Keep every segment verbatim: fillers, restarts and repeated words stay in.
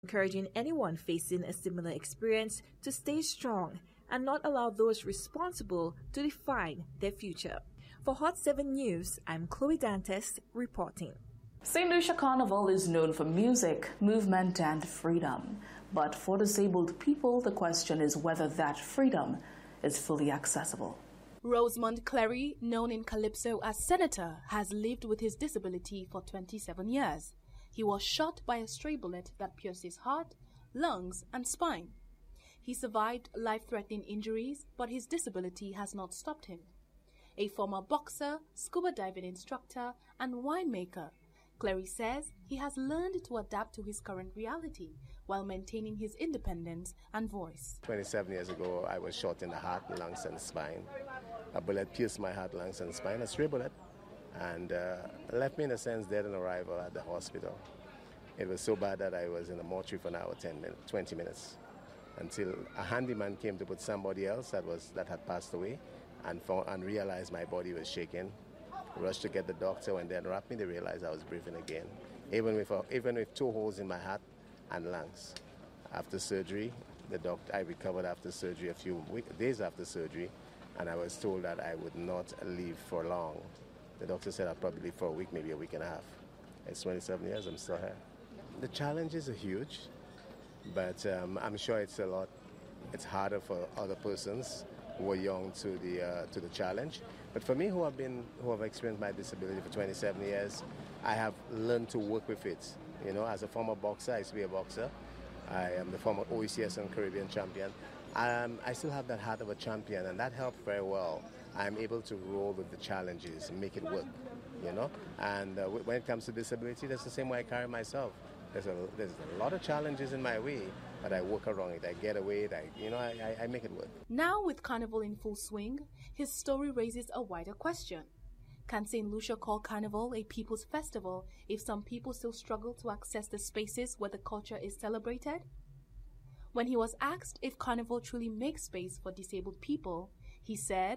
encouraging anyone facing a similar experience to stay strong and not allow those responsible to define their future. For Hot seven News, I'm Chloe Dantes reporting. Saint Lucia Carnival is known for music, movement, and freedom. But for disabled people, the question is whether that freedom is fully accessible. Rosemond Cleary, known in Calypso as Senator, has lived with his disability for twenty-seven years. He was shot by a stray bullet that pierced his heart, lungs, and spine. He survived life-threatening injuries, but his disability has not stopped him. A former boxer, scuba diving instructor, and winemaker, Cleary says he has learned to adapt to his current reality while maintaining his independence and voice. twenty-seven years ago, I was shot in the heart, lungs, and spine. A bullet pierced my heart, lungs, and spine, a stray bullet, and uh, left me in a sense dead on arrival at the hospital. It was so bad that I was in the mortuary for an hour, ten minutes, twenty minutes, until a handyman came to put somebody else that was that had passed away, and found, and realized my body was shaking. Rushed to get the doctor. When they unwrapped me, they realized I was breathing again, even with a, even with two holes in my heart and lungs. After surgery, the doctor I recovered after surgery a few week, days after surgery, and I was told that I would not live for long. The doctor said I'd probably live for a week, maybe a week and a half. It's twenty-seven years, I'm still here. The challenges are huge, but um, I'm sure it's a lot. It's harder for other persons who are young to the uh, to the challenge. But for me, who have been who have experienced my disability for twenty-seven years, I have learned to work with it. You know, as a former boxer, I used to be a boxer. I am the former O E C S and Caribbean champion. Um, I still have that heart of a champion, and that helped very well. I'm able to roll with the challenges and make it work. You know, and uh, when it comes to disability, that's the same way I carry myself. There's a there's a lot of challenges in my way, but I work around it. I get away it. I, you know, I, I, I make it work. Now, with Carnival in full swing, his story raises a wider question. Can Saint Lucia call Carnival a people's festival if some people still struggle to access the spaces where the culture is celebrated? When he was asked if Carnival truly makes space for disabled people, he said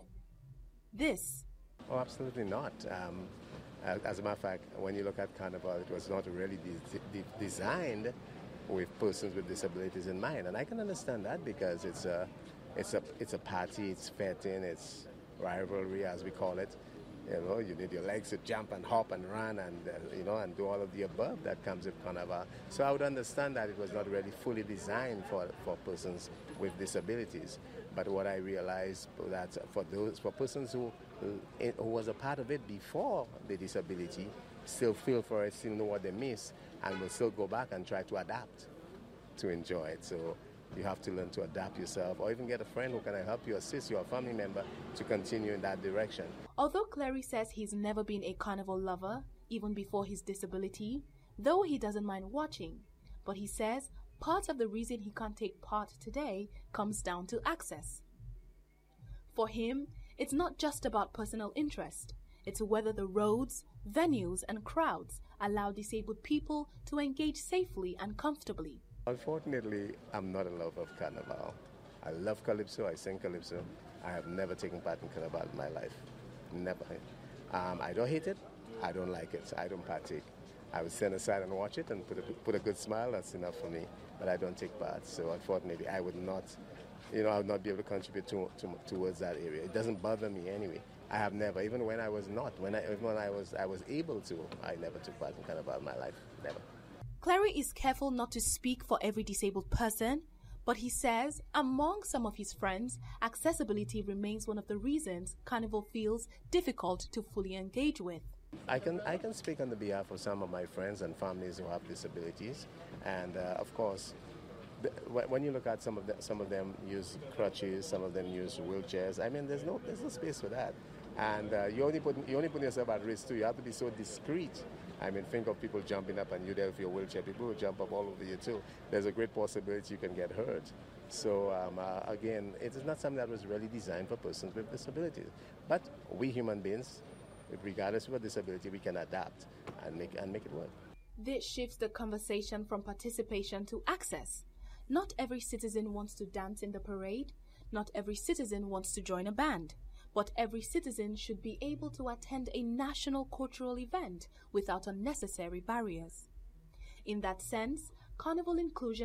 this. Oh, absolutely not. Um, As a matter of fact, when you look at Carnival, it was not really de- de- designed with persons with disabilities in mind, and I can understand that because it's a, it's a, it's a party, it's fetting, it's rivalry as we call it. You know, you need your legs to jump and hop and run and uh, you know and do all of the above that comes with Carnival. So I would understand that it was not really fully designed for for persons with disabilities. But what I realized that for those for persons who who was a part of it before the disability, still feel for it, still know what they miss, and will still go back and try to adapt to enjoy it. So you have to learn to adapt yourself, or even get a friend who can help you, assist you, or a family member to continue in that direction. Although Cleary says he's never been a carnival lover, even before his disability, though he doesn't mind watching, but he says part of the reason he can't take part today comes down to access. For him, it's not just about personal interest. It's whether the roads, venues, and crowds allow disabled people to engage safely and comfortably. Unfortunately, I'm not a lover of Carnival. I love Calypso, I sing Calypso. I have never taken part in Carnival in my life. Never. Um, I don't hate it, I don't like it, I don't partake. I would stand aside and watch it and put a, put a good smile, that's enough for me. But I don't take part, so unfortunately I would not, you know, I would not be able to contribute to, to, towards that area. It doesn't bother me anyway. I have never, even when I was not, when I, even when I was, I was able to, I never took part in Carnival in my life, never. Cleary is careful not to speak for every disabled person, but he says among some of his friends, accessibility remains one of the reasons Carnival feels difficult to fully engage with. I can I can speak on the behalf of some of my friends and families who have disabilities, and uh, of course, the, when you look at some of the, some of them use crutches, some of them use wheelchairs. I mean, there's no there's no space for that, and uh, you only put you only put yourself at risk too. You have to be so discreet. I mean, think of people jumping up and you there with your wheelchair. People will jump up all over you too. There's a great possibility you can get hurt. So um, uh, again, it is not something that was really designed for persons with disabilities. But we human beings, regardless of a disability, we can adapt and make and make it work. This shifts the conversation from participation to access. Not every citizen wants to dance in the parade. Not every citizen wants to join a band. But every citizen should be able to attend a national cultural event without unnecessary barriers. In that sense, Carnival inclusion